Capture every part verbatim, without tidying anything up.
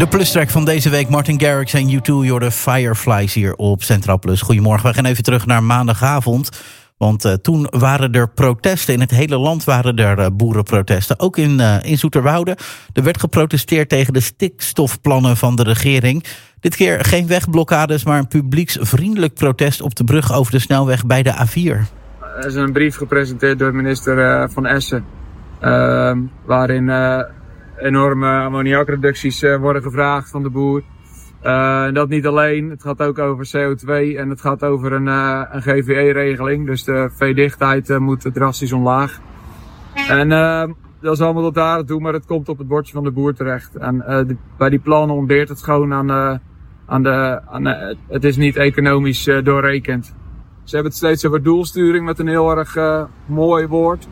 De plustrack van deze week, Martin Garrix en U twee, you're the Fireflies hier op Centraal Plus. Goedemorgen, we gaan even terug naar maandagavond. Want uh, toen waren er protesten. In het hele land waren er uh, boerenprotesten. Ook in, uh, in Zoeterwoude. Er werd geprotesteerd tegen de stikstofplannen van de regering. Dit keer geen wegblokkades, maar een publieksvriendelijk protest op de brug over de snelweg bij de A vier. Er is een brief gepresenteerd door minister uh, Van Essen. Uh, waarin uh, enorme ammoniakreducties uh, worden gevraagd van de boer. Uh, dat niet alleen, het gaat ook over C O twee en het gaat over een, uh, een G V E-regeling. Dus de veedichtheid uh, moet drastisch omlaag. En uh, dat is allemaal tot daar toe, maar het komt op het bordje van de boer terecht. En uh, de, bij die plannen ontbeert het gewoon aan, uh, aan de... Aan, uh, het is niet economisch uh, doorrekend. Ze hebben het steeds over doelsturing met een heel erg uh, mooi woord.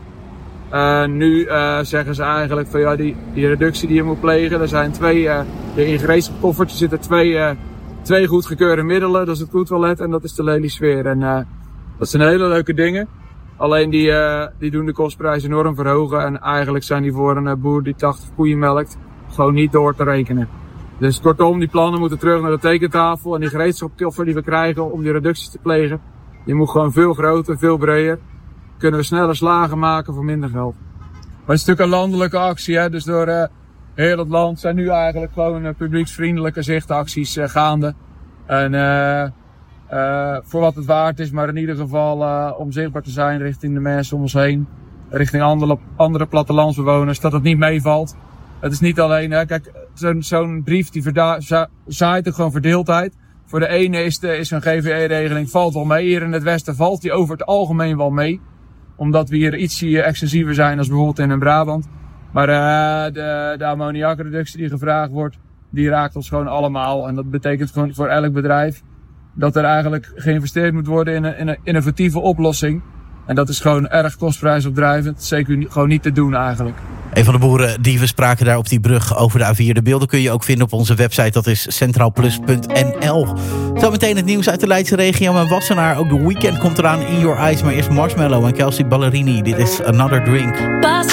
Uh, nu uh, zeggen ze eigenlijk van ja, die, die reductie die je moet plegen, er zijn twee, uh, in gereedschapkoffertje zitten twee, uh, twee goedgekeurde middelen. Dat is het koetoilet en dat is de leliesfeer. En uh, dat zijn hele leuke dingen. Alleen die, uh, die doen de kostprijs enorm verhogen en eigenlijk zijn die voor een uh, boer die tachtig koeien melkt gewoon niet door te rekenen. Dus kortom, die plannen moeten terug naar de tekentafel en die gereedschapkoffer die we krijgen om die reducties te plegen, die moet gewoon veel groter, veel breder. Kunnen we sneller slagen maken voor minder geld. Maar het is natuurlijk een landelijke actie, hè? Dus door uh, heel het land zijn nu eigenlijk gewoon uh, publieksvriendelijke zichtacties uh, gaande. En uh, uh, voor wat het waard is, maar in ieder geval uh, om zichtbaar te zijn richting de mensen om ons heen. Richting andere, andere plattelandsbewoners, dat het niet meevalt. Het is niet alleen, hè? Kijk, zo'n, zo'n brief die verda- za- zaait ook gewoon verdeeldheid. Voor de ene is, de, is een G V E-regeling valt wel mee. Hier in het westen valt die over het algemeen wel mee. Omdat we hier ietsje extensiever zijn als bijvoorbeeld in Brabant. Maar uh, de, de ammoniakreductie die gevraagd wordt, die raakt ons gewoon allemaal. En dat betekent gewoon voor elk bedrijf dat er eigenlijk geïnvesteerd moet worden in een, in een innovatieve oplossing. En dat is gewoon erg kostprijsopdrijvend. Zeker niet, gewoon niet te doen eigenlijk. Een van de boeren die we spraken daar op die brug over de A vier. De beelden kun je ook vinden op onze website. Dat is centraalplus punt n l. Zometeen het nieuws uit de Leidse regio en Wassenaar. Ook de weekend komt eraan, In Your Eyes. Maar eerst Marshmello en Kelsey Ballerini. Dit is Another Drink.